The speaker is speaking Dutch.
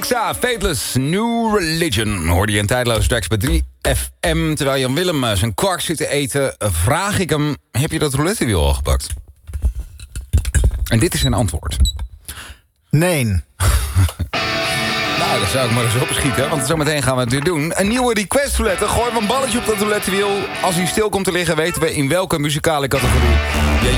Alexa, Fateless, New Religion. Hoorde je een tijdloze tracks bij 3FM. Terwijl Jan Willem zijn kwark zit te eten, vraag ik hem... heb je dat roulettewiel al gepakt? En dit is zijn antwoord. Nee. Nou, dat zou ik maar eens opschieten, want zometeen gaan we het weer doen. Een nieuwe request roulette. Gooi maar een balletje op dat roulettewiel. Als hij stil komt te liggen, weten we in welke muzikale categorie